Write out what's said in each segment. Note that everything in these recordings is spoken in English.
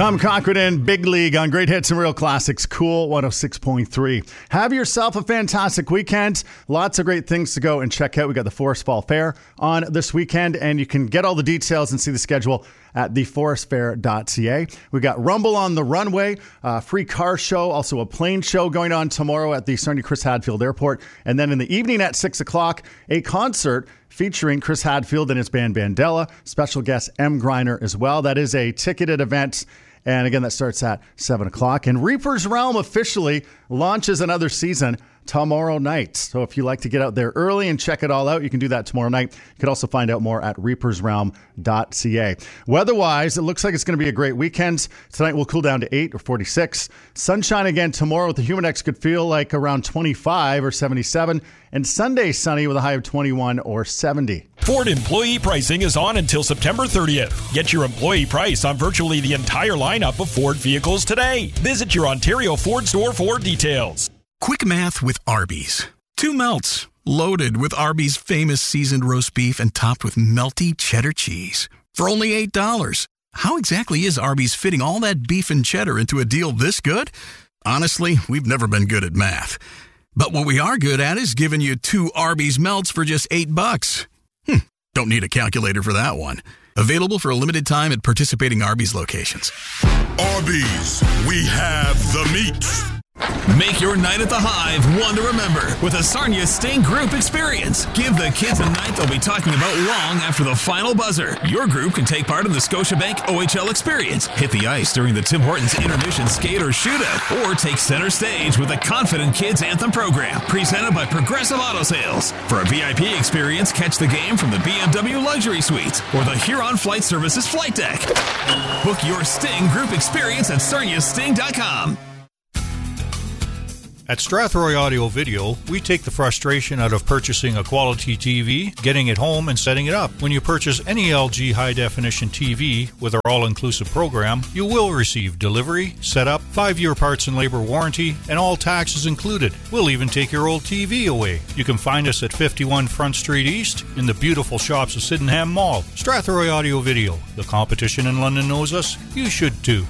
Tom Cochran and Big League on Great Hits and Real Classics, Cool 106.3. Have yourself a fantastic weekend. Lots of great things to go and check out. We got the Forest Fall Fair on this weekend, and you can get all the details and see the schedule at theforestfair.ca. We got Rumble on the Runway, free car show, also a plane show going on tomorrow at the Sarnia Chris Hadfield Airport. And then in the evening at 6 o'clock, a concert featuring Chris Hadfield and his band Bandela. Special guest M. Griner as well. That is a ticketed event. And again, that starts at 7 o'clock. And Reaper's Realm officially launches another season tomorrow night. So if you like to get out there early and check it all out, you can do that tomorrow night. You can also find out more at reapersrealm.ca. Weather-wise, it looks like it's going to be a great weekend. Tonight will cool down to 8 or 46. Sunshine again tomorrow with the Humidex could feel like around 25 or 77. And Sunday sunny with a high of 21 or 70. Ford employee pricing is on until September 30th. Get your employee price on virtually the entire lineup of Ford vehicles today. Visit your Ontario Ford store for details. Quick math with Arby's. 2 melts, loaded with Arby's famous seasoned roast beef and topped with melty cheddar cheese. For only $8. How exactly is Arby's fitting all that beef and cheddar into a deal this good? Honestly, we've never been good at math. But what we are good at is giving you 2 Arby's melts for just $8. Don't need a calculator for that one. Available for a limited time at participating Arby's locations. Arby's, we have the meat. Make your night at the Hive one to remember with a Sarnia Sting group experience. Give the kids a night they'll be talking about long after the final buzzer. Your group can take part in the Scotiabank OHL experience, hit the ice during the Tim Hortons intermission skate or shootout, or take center stage with the Confident Kids Anthem program, presented by Progressive Auto Sales. For a VIP experience, catch the game from the BMW Luxury Suites or the Huron Flight Services flight deck. Book your Sting group experience at sarniasting.com. At Strathroy Audio Video, we take the frustration out of purchasing a quality TV, getting it home, and setting it up. When you purchase any LG high-definition TV with our all-inclusive program, you will receive delivery, setup, 5-year parts and labor warranty, and all taxes included. We'll even take your old TV away. You can find us at 51 Front Street East in the beautiful shops of Sydenham Mall. Strathroy Audio Video. The competition in London knows us. You should too.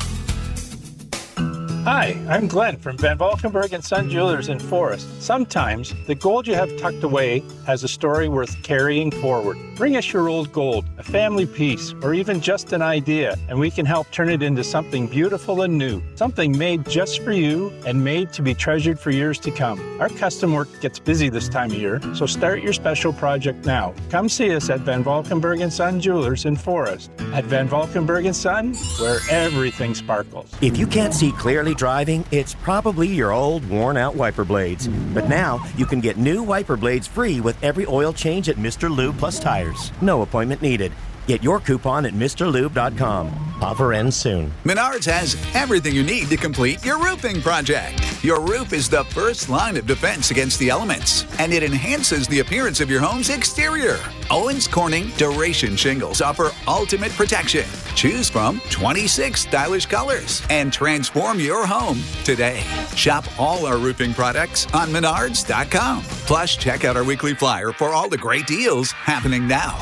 Hi, I'm Glenn from Van Valkenburg & Son Jewelers in Forest. Sometimes the gold you have tucked away has a story worth carrying forward. Bring us your old gold, a family piece, or even just an idea, and we can help turn it into something beautiful and new. Something made just for you and made to be treasured for years to come. Our custom work gets busy this time of year, so start your special project now. Come see us at Van Valkenburg & Son Jewelers in Forest. At Van Valkenburg & Son, where everything sparkles. If you can't see clearly driving, it's probably your old worn-out wiper blades. But now you can get new wiper blades free with every oil change at Mr. Lube Plus Tires. No appointment needed. Get your coupon at MrLube.com. Offer ends soon. Menards has everything you need to complete your roofing project. Your roof is the first line of defense against the elements, and it enhances the appearance of your home's exterior. Owens Corning Duration Shingles offer ultimate protection. Choose from 26 stylish colors and transform your home today. Shop all our roofing products on Menards.com. Plus, check out our weekly flyer for all the great deals happening now.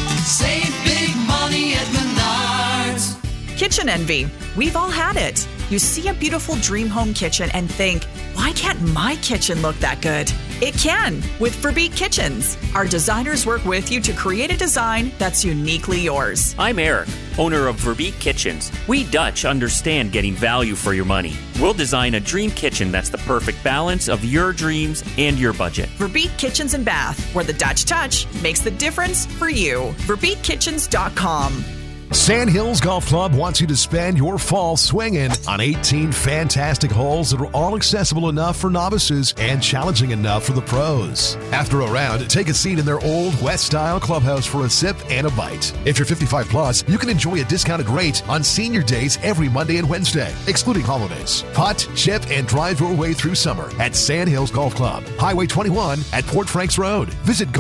Save big money at Menards. Kitchen envy. We've all had it. You see a beautiful dream home kitchen and think, why can't my kitchen look that good? It can with Verbeek Kitchens. Our designers work with you to create a design that's uniquely yours. I'm Eric, owner of Verbeek Kitchens. We Dutch understand getting value for your money. We'll design a dream kitchen that's the perfect balance of your dreams and your budget. Verbeek Kitchens and Bath, where the Dutch touch makes the difference for you. VerbeekKitchens.com. Sandhills Golf Club wants you to spend your fall swinging on 18 fantastic holes that are all accessible enough for novices and challenging enough for the pros. After a round, take a seat in their old West-style clubhouse for a sip and a bite. If you're 55 plus, you can enjoy a discounted rate on senior days every Monday and Wednesday, excluding holidays. Putt, chip, and drive your way through summer at Sandhills Golf Club, Highway 21 at Port Franks Road. Visit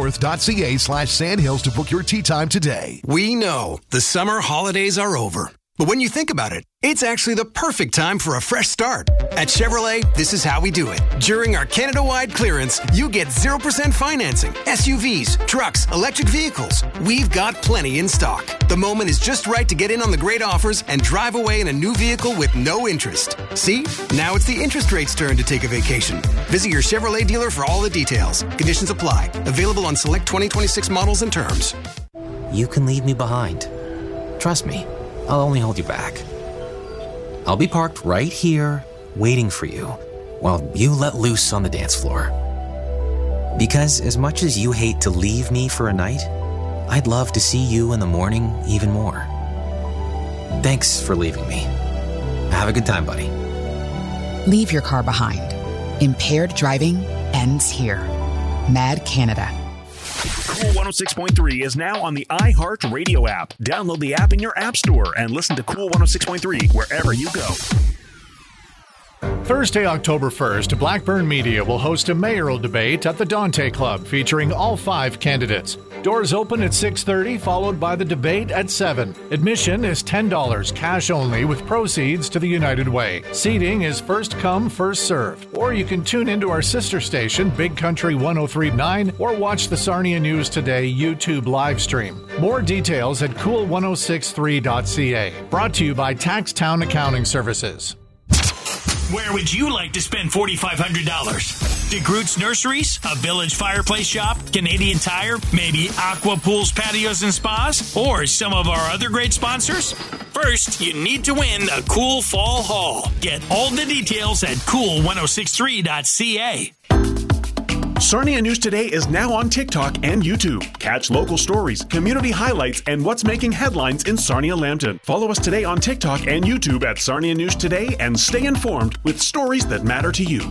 golfnorth.ca/Sandhills to book your tee time today. We know the summer holidays are over, But when you think about it, it's actually the perfect time for a fresh start. At Chevrolet, this is how we do it. During our Canada-wide clearance, you get 0% financing, SUVs, trucks, electric vehicles. We've got plenty in stock. The moment is just right to get in on the great offers and drive away in a new vehicle with no interest. See? Now it's the interest rate's turn to take a vacation. Visit your Chevrolet dealer for all the details. Conditions apply. Available on select 2026 models and terms. You can leave me behind. Trust me. I'll only hold you back. I'll be parked right here, waiting for you, while you let loose on the dance floor. Because as much as you hate to leave me for a night, I'd love to see you in the morning even more. Thanks for leaving me. Have a good time, buddy. Leave your car behind. Impaired driving ends here. Mad Canada. Cool 106.3 is now on the iHeart Radio app. Download the app in your app store and listen to Cool 106.3 wherever you go. Thursday, October 1st, Blackburn Media will host a mayoral debate at the Dante Club featuring all 5 candidates. Doors open at 6:30, followed by the debate at 7. Admission is $10, cash only, with proceeds to the United Way. Seating is first come, first served. Or you can tune into our sister station, Big Country 103.9, or watch the Sarnia News Today YouTube live stream. More details at cool1063.ca. Brought to you by Taxtown Accounting Services. Where would you like to spend $4,500? DeGroote's Nurseries, a Village Fireplace Shop, Canadian Tire, maybe Aqua Pools, Patios, and Spas, or some of our other great sponsors? First, you need to win a cool fall haul. Get all the details at cool1063.ca. Sarnia News Today is now on TikTok and YouTube. Catch local stories, community highlights, and what's making headlines in Sarnia-Lambton. Follow us today on TikTok and YouTube at Sarnia News Today and stay informed with stories that matter to you.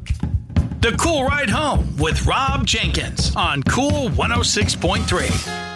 The Cool Ride Home with Rob Jenkins on Cool 106.3.